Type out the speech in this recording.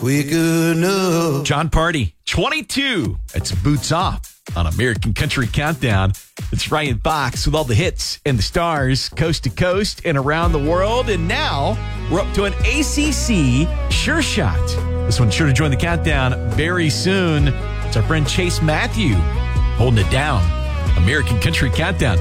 quick enough. John Party, 22. It's Boots Off on American Country Countdown. It's Ryan Fox with all the hits and the stars coast to coast and around the world. And now we're up to an ACC Sure Shot. This one's sure to join the countdown very soon. It's our friend Chase Matthew holding it down. American Country Countdown.